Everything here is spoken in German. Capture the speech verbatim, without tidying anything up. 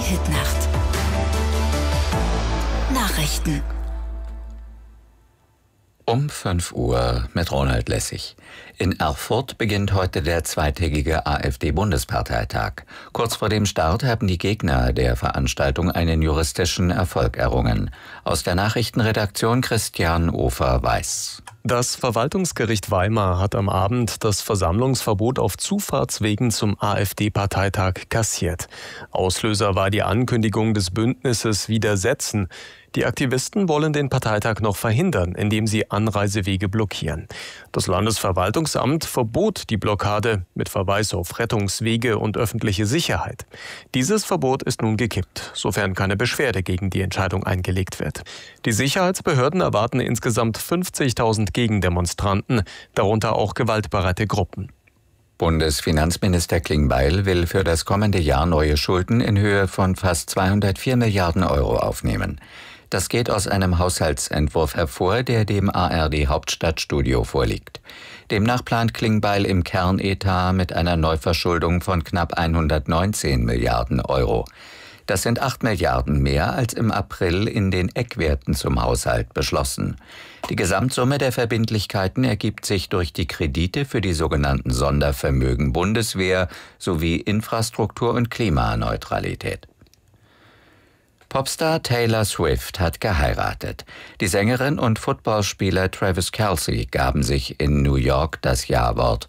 Hit-Nacht. Nachrichten. Um fünf Uhr mit Ronald Lessig. In Erfurt beginnt heute der zweitägige AfD-Bundesparteitag. Kurz vor dem Start haben die Gegner der Veranstaltung einen juristischen Erfolg errungen. Aus der Nachrichtenredaktion Christian Ofer-Weiß. Das Verwaltungsgericht Weimar hat am Abend das Versammlungsverbot auf Zufahrtswegen zum AfD-Parteitag kassiert. Auslöser war die Ankündigung des Bündnisses Widersetzen. Die Aktivisten wollen den Parteitag noch verhindern, indem sie Anreisewege blockieren. Das Landesverwaltungsamt verbot die Blockade mit Verweis auf Rettungswege und öffentliche Sicherheit. Dieses Verbot ist nun gekippt, sofern keine Beschwerde gegen die Entscheidung eingelegt wird. Die Sicherheitsbehörden erwarten insgesamt fünfzigtausend Gegendemonstranten, darunter auch gewaltbereite Gruppen. Bundesfinanzminister Klingbeil will für das kommende Jahr neue Schulden in Höhe von fast zweihundertvier Milliarden Euro aufnehmen. Das geht aus einem Haushaltsentwurf hervor, der dem A R D-Hauptstadtstudio vorliegt. Demnach plant Klingbeil im Kernetat mit einer Neuverschuldung von knapp hundertneunzehn Milliarden Euro. Das sind acht Milliarden mehr als im April in den Eckwerten zum Haushalt beschlossen. Die Gesamtsumme der Verbindlichkeiten ergibt sich durch die Kredite für die sogenannten Sondervermögen Bundeswehr sowie Infrastruktur und Klimaneutralität. Popstar Taylor Swift hat geheiratet. Die Sängerin und Footballspieler Travis Kelce gaben sich in New York das Ja-Wort